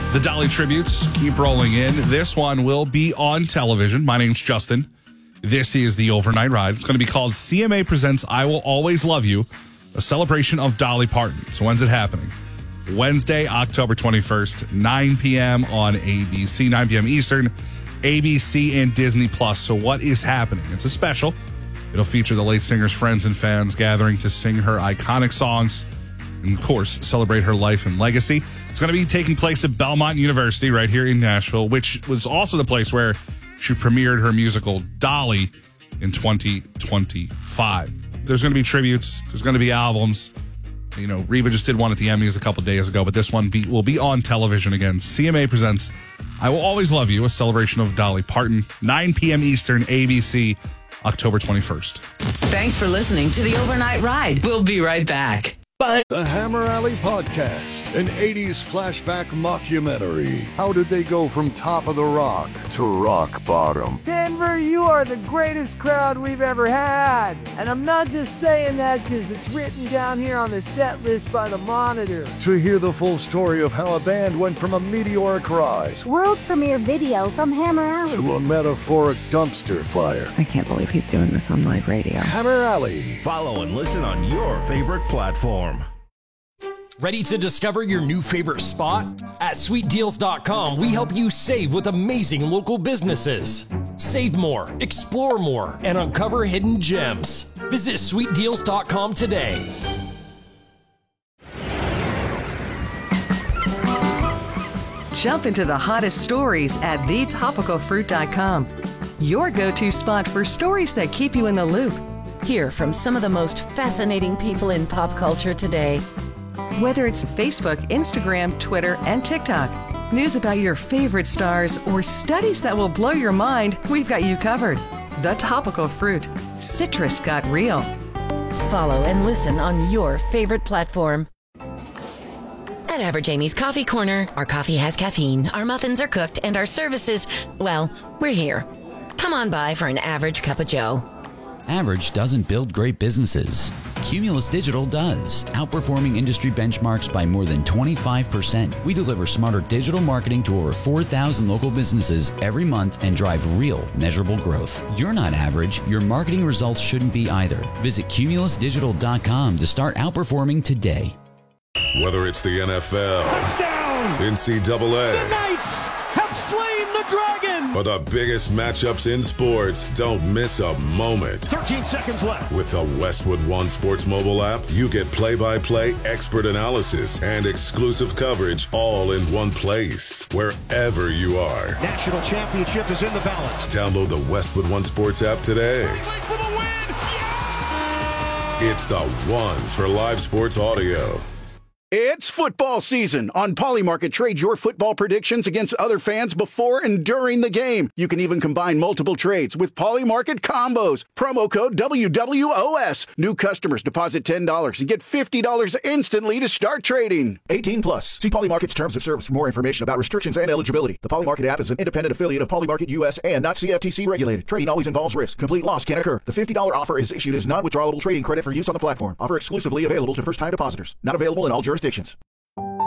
The Dolly tributes keep rolling in. This one will be on television. My name's Justin. This is the Overnight Ride. It's going to be called CMA Presents I Will Always Love You, a celebration of Dolly Parton. So when's it happening? Wednesday, October 21st, 9 p.m. on ABC, 9 p.m. Eastern, ABC and Disney+. So what is happening? It's a special. It'll feature the late singer's friends and fans gathering to sing her iconic songs and, of course, celebrate her life and legacy. It's going to be taking place at Belmont University right here in Nashville, which was also the place where she premiered her musical Dolly in 2025. There's going to be tributes. There's going to be albums. You know, Reba just did one at the Emmys a couple days ago, but this one will be on television again. CMA Presents I Will Always Love You, a celebration of Dolly Parton, 9 p.m. Eastern, ABC, October 21st. Thanks for listening to the Overnight Ride. We'll be right back. Bye. The Hammer Alley Podcast, an 80s flashback mockumentary. How did they go from top of the rock to rock bottom? Denver, you are the greatest crowd we've ever had. And I'm not just saying that because it's written down here on the set list by the Monitor. To hear the full story of how a band went from a meteoric rise world premiere video from Hammer Alley to a metaphoric dumpster fire. I can't believe he's doing this on live radio. Hammer Alley. Follow and listen on your favorite platform. Ready to discover your new favorite spot? At sweetdeals.com, we help you save with amazing local businesses. Save more, explore more, and uncover hidden gems. Visit sweetdeals.com today. Jump into the hottest stories at thetopicalfruit.com. Your go-to spot for stories that keep you in the loop. Hear from some of the most fascinating people in pop culture today. Whether it's Facebook, Instagram, Twitter, and TikTok, news about your favorite stars, or studies that will blow your mind, we've got you covered. The Topical Fruit. Citrus got real. Follow and listen on your favorite platform. At Average Amy's Coffee Corner, our coffee has caffeine, our muffins are cooked, and our services, well, we're here. Come on by for an average cup of joe. Average doesn't build great businesses. Cumulus Digital does, outperforming industry benchmarks by more than 25%. We deliver smarter digital marketing to over 4,000 local businesses every month and drive real, measurable growth. You're not average. Your marketing results shouldn't be either. Visit cumulusdigital.com to start outperforming today. Whether it's the NFL, touchdown, NCAA, the Knights have slain the dragon, or the biggest matchups in sports, don't miss a moment. 13 seconds left. With the Westwood One Sports mobile app, you get play-by-play expert analysis and exclusive coverage all in one place, wherever you are. National championship is in the balance. Download the Westwood One Sports app today. For the win. Yeah! It's the one for live sports audio. It's football season. On Polymarket, trade your football predictions against other fans before and during the game. You can even combine multiple trades with Polymarket combos. Promo code WWOS. New customers deposit $10 and get $50 instantly to start trading. 18 plus. See Polymarket's terms of service for more information about restrictions and eligibility. The Polymarket app is an independent affiliate of Polymarket US and not CFTC regulated. Trading always involves risk. Complete loss can occur. The $50 offer is issued as non-withdrawable trading credit for use on the platform. Offer exclusively available to first-time depositors. Not available in all jurisdictions.